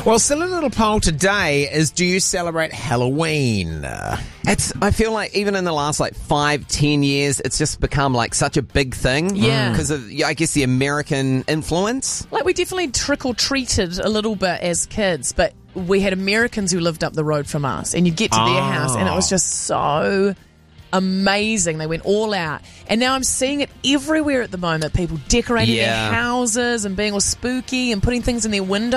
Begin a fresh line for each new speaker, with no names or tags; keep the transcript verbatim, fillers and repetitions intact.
Well, silly little poll today is: do you celebrate Halloween?
It's. I feel like even in the last like five, ten years, it's just become like such a big thing.
Yeah.
Because of, I guess, the American influence.
Like, we definitely trick-or-treated a little bit as kids, but we had Americans who lived up the road from us, and you'd get to their
Oh.
house, and it was just so amazing. They went all out. And now I'm seeing it everywhere at the moment. People decorating
Yeah.
their houses and being all spooky and putting things in their windows.